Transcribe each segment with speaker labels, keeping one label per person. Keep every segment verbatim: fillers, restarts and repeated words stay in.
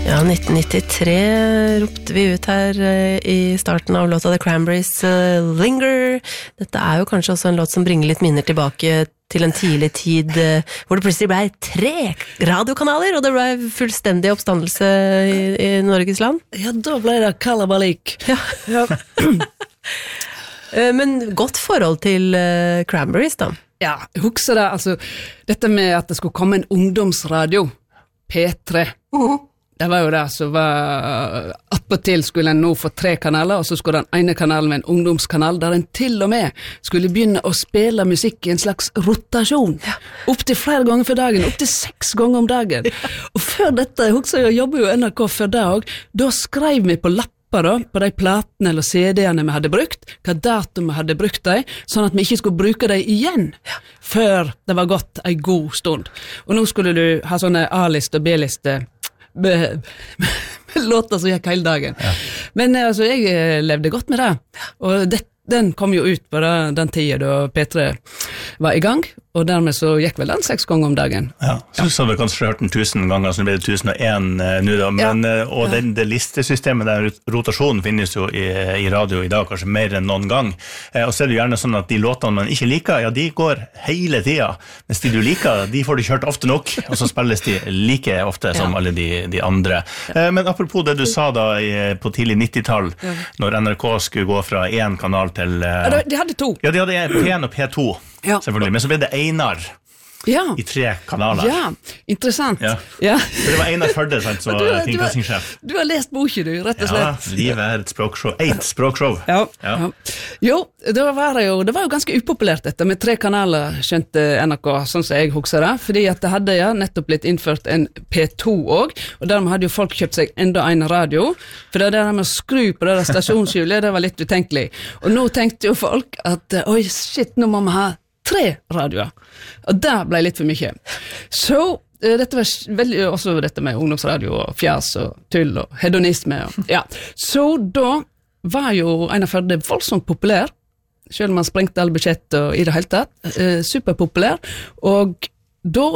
Speaker 1: Ja, nitten nittitre ropte vi ut her i starten av låta The Cranberries uh, Linger. Dette er jo kanskje også en låt som bringer litt minner tilbake til en tidlig tid uh, hvor det plutselig ble tre radiokanaler, og det ble fullstendig oppstandelse i, i Norges land.
Speaker 2: Ja, da ble det kalabalik.
Speaker 1: Ja. Ja. Men godt forhold til uh, Cranberries da?
Speaker 2: Ja, jeg husker det, altså, dette med at det skulle komme en ungdomsradio, P tre. Uh-huh. Det var jo det som var, attpåtil skulle en nå få tre kanaler, og så skulle den ene kanalen med en ungdomskanal, der en til og med skulle begynne å spille musikk i en slags rotasjon, ja. Opp til flere ganger for dagen, opp til seks ganger om dagen. Ja. Og før dette, jeg husker jeg jobber jo N R K før det også, da skrev vi på lapper da, på de platene eller C D-ene vi hadde brukt, hva datum vi hadde brukt dem, sånn at vi ikke skulle bruke dem igjen, ja. Før det var gått en god stund. Og nå skulle du ha sånne A-liste og B-liste, med, med låter som gikk hele dagen. Ja. Men altså, jeg levde godt med det. Og det, den kom jo ut på det, den tiden da P tre var i gang, og dermed så gikk vel den seks ganger om dagen.
Speaker 3: Ja, så ja. Har vi kanskje hørt den tusen ganger, så det ble tusen og en uh, nå da, men, ja. uh, og ja. den, det listesystemet der, rotasjonen finnes jo i, i radio i dag, kanskje mer enn noen gang, uh, og så er det jo gjerne sånn at de låtene man ikke liker, ja, de går hele tiden, mens de du liker, de får du kjørt ofte nok, og så spilles de like ofte som ja. Alle de, de andre. Uh, men apropos det du sa da i, på tidlig nittitall, ja. Når N R K skulle gå fra en kanal til... Uh,
Speaker 2: ja, de hadde to.
Speaker 3: Ja, de hadde P en og P to. Ja. Selvfølgelig, men så ble det Einar ja. I tre kanaler.
Speaker 2: Ja, interessant. Ja.
Speaker 3: Ja. For det var Einar Førde, sant, så kringkastingssjef.
Speaker 2: Du, du har lest boken, du, rett og slett.
Speaker 3: Ja, livet er et språkshow. Eit språkshow.
Speaker 2: Ja. Ja. Ja. Jo, det var jo, det var jo ganske upopulært dette med tre kanaler, skjønte N R K, sånn som jeg husker det, fordi at det hadde ja, nettopp blitt innført en P to også, og dermed hadde jo folk kjøpt seg enda en radio, for det der med å skru på det der stasjonshjulet, det var litt utenkelig. Og nå tenkte jo folk at, oi, shit, nå må vi ha tre radioer, og det ble litt for mye. Så uh, dette var veldig, også dette med ungdomsradio og fjas og tull og hedonisme. Og, ja. Så da var jo Einar Førde voldsomt populær, selv om han sprengte alle budsjett og i det hele tatt, uh, superpopulær, og da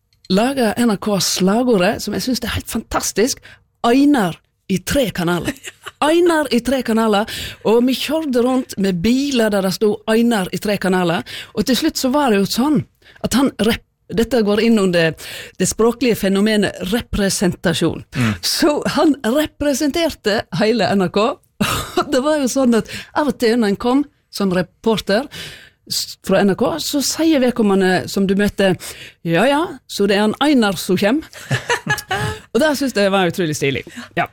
Speaker 2: laget N R K slagordet, som jeg synes det er helt fantastisk, Einar i tre kanaler. Einar i tre kanaler, og vi kjørte rundt med biler der det stod Einar i tre kanaler, og til slutt så var det jo sånn at han rep dette går inn under det språklige fenomenet representasjon. Mm. Så han representerte hele N R K, og det var jo sånn at av og til når han kom som reporter fra N R K, så sier vedkommende som du møter, ja ja, så det er en Einar som kommer. Og det synes jeg var utrolig stilig. Ja.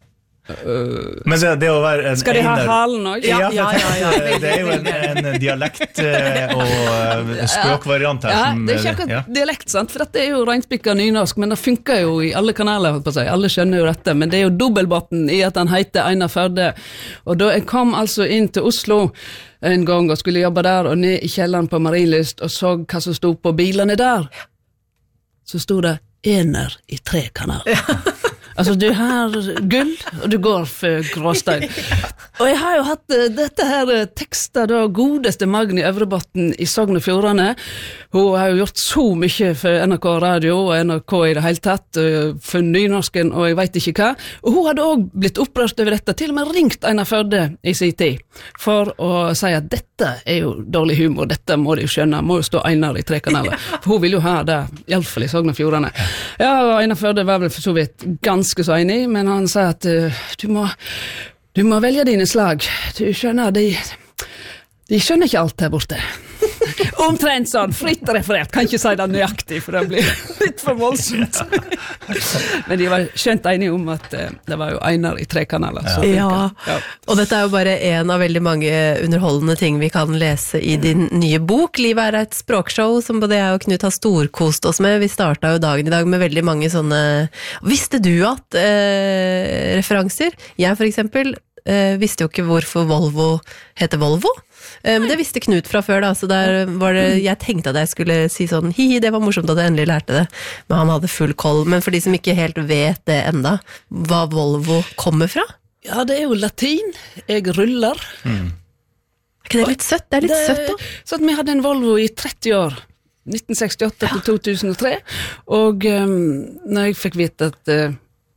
Speaker 3: Uh, Men det, det å være en
Speaker 2: skal de ha einer, halen også?
Speaker 3: Ja, ja, ja, ja, ja. Det er jo en, en dialekt og språkvariant her.
Speaker 2: Ja,
Speaker 3: som,
Speaker 2: det er ikke akkurat ja. Dialekt, sant? For dette er jo reinspikka nynorsk, men det funker jo i alle kanaler, holdt på å si. Alle skjønner jo dette, men det er jo dobbeltbotten i at han heter Einar Førde. Og da jeg kom altså inn til Oslo en gang og skulle jobbe der, og ned i kjelleren på Marienlyst, og så hva som stod på bilene der, så stod det Ener i tre kanaler. Ja. Altså, du har gull, og du går for gråstein. Og jeg har jo hatt uh, dette her uh, tekstet da godeste Magni Øvrebotn i Sogn og Fjordane. Hun har jo gjort så mye for N R K Radio og N R K i det hele tatt, uh, for nynorsken og jeg vet ikke hva. Og hun hadde også blitt opprørt over dette, til og med ringt Einar Førde i sin tid, for å si at dette er jo dårlig humor, dette må de jo skjønne, må jo stå Einar i tre kanaler. For hun vil jo ha det, i alle fall i Sogn og Fjordane. Ja, og Einar Førde var vel for så vidt ganske ganske så enig, men han sa at uh, du må du må velge dine slag. Du skjønner, de de skjønner ikke alt her borte. Omtrent sånn, fritt referert, kan ikke si det nøyaktig, for det blir litt for voldsomt. Men de var skjønt enige om at uh, det var jo Einar i tre kanaler.
Speaker 1: Ja. Ja. Ja, og dette er jo bare en av veldig mange underholdende ting vi kan lese i din nye bok. Livet er et språkshow som både jeg og Knut har storkost oss med. Vi startet jo dagen i dag med veldig mange sånne visste du at eh, referanser? Jeg for eksempel eh, visste jo ikke hvorfor Volvo heter Volvo. Men det visste Knut fra før da, så der var det, jeg tenkte at jeg skulle si sånn, hi, det var morsomt at jeg endelig lærte det, men han hadde full koll. Men for de som ikke helt vet det enda, hva Volvo kommer fra?
Speaker 2: Ja, det er jo latin, jeg ruller. Mm.
Speaker 1: Er ikke det litt søtt? Det er litt det, søtt da.
Speaker 2: Så at vi hadde en Volvo i tretti år, nitten sekstiåtte til to tusen og tre, og um, når jeg fikk vite at uh,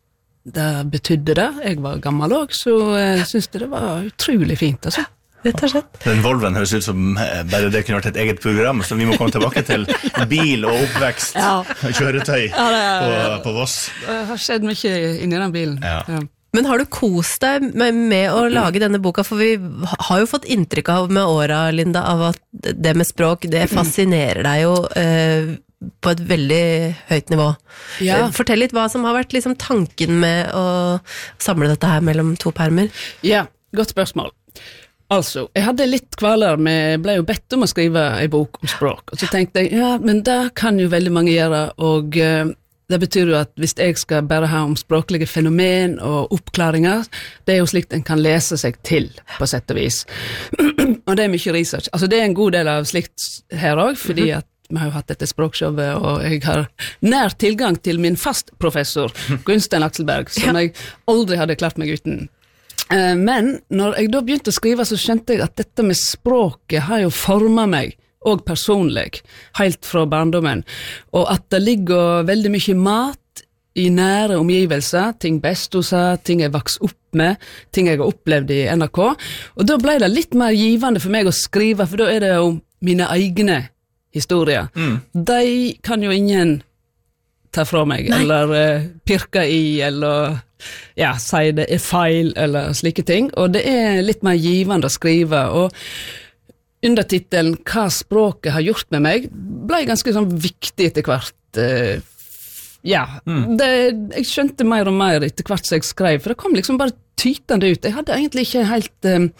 Speaker 2: det betydde det. Jeg var gammel også, så jeg synes det var utrolig fint, altså.
Speaker 1: Rett og slett.
Speaker 3: Den Volven høres ut som bare det kunne vært et eget program, så vi må komme tilbake til bil og oppvekst, ja. Kjøretøy ja, det, på, på Voss.
Speaker 2: Det har skjedd mye inni den bilen.
Speaker 3: Ja.
Speaker 2: Ja.
Speaker 1: Men har du kost deg med, med å lage denne boka? For vi har jo fått inntrykk av med åra, Linda, av at det med språk, det fascinerer deg jo eh, på et veldig høyt nivå. Ja. Fortell litt hva som har vært liksom, tanken med å samle dette her mellom to permer.
Speaker 2: Ja, godt spørsmål. Altså, jeg hadde litt kvaler med, jeg ble jo bedt om å skrive en bok om språk, og så tenkte jeg, ja, men det kan jo veldig mange gjøre, og uh, det betyr jo at hvis jeg skal bare ha om språklige fenomen og oppklaringer, det er jo slikt en kan lese seg til, på sett og vis. Og det er mye research. Altså, det er en god del av slikt her også, fordi at vi har jo hatt dette språkshowet, og jeg har nær tilgang til min fastprofessor, Gunstein Akselberg, som ja. Jeg aldri hadde klart meg uten. Men når jeg da begynte å skrive, så skjønte jeg at dette med språket har jo formet meg, og personlig, helt fra barndommen, og at det ligger veldig mye mat i nære omgivelser, ting besto sa, ting jeg vokste opp med, ting jeg har opplevd i N R K, og da ble det litt mer givende for meg å skrive, for da er det jo mine egne historier. Mm. De kan jo ingen ta fra meg, Nei. Eller uh, pirke i, eller ja, si det er feil, eller slike ting, og det er litt mer givende å skrive, og undertitelen «Hva språket har gjort med meg» ble ganske sånn viktig etter hvert. Uh, ja, mm. det, jeg skjønte mer og mer etter hvert som jeg skrev, for det kom liksom bare tytende ut. Jeg hadde egentlig ikke helt... Um,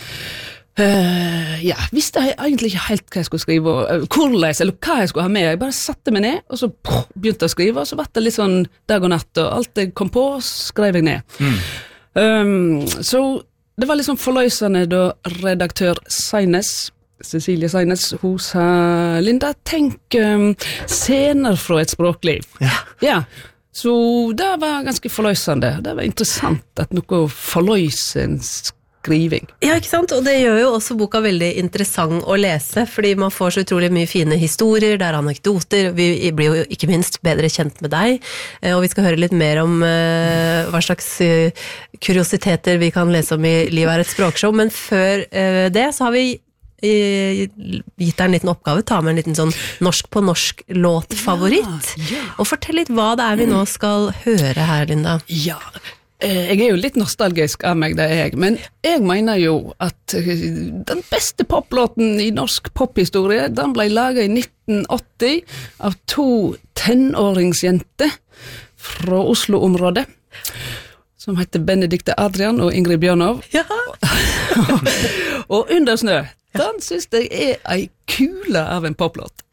Speaker 2: Uh, ja, visste jeg egentlig ikke helt hva jeg skulle skrive, og, uh, hvordan, eller hva jeg skulle ha med. Jeg bare satte meg ned, og så poh, begynte jeg å skrive, og så var det litt sånn dag og natt, og alt jeg kom på, skrev jeg ned. Mm. Um, så det var litt sånn forløsende da redaktør Seines, Cecilie Seines, hun sa, Linda, tenk um, scener fra et språkliv. Ja. Ja. Så det var ganske forløsende. Det var interessant at noe forløser en skriving.
Speaker 1: Ja, ikke sant? Og det gjør jo også boka veldig interessant å lese, fordi man får så utrolig mye fine historier, det er anekdoter, vi blir jo ikke minst bedre kjent med deg, og vi skal høre litt mer om uh, hva slags uh, kuriositeter vi kan lese om i Livet er et språkshow, men før uh, det så har vi uh, gitt deg en liten oppgave, ta med en liten sånn norsk på norsk låtfavoritt, ja, ja. Og fortell litt hva det er vi nå skal høre her, Linda.
Speaker 2: Ja, jeg er jo litt nostalgisk av meg, det er jeg, men jeg mener jo at den beste poplåten i norsk pophistorie, den ble laget i nitten åtti av to tenåringsjenter fra Oslo-området, som heter Benedikte Adrian og Ingrid Bjørnov. Ja. Og Under snø, den synes jeg er ei kule av en poplåt.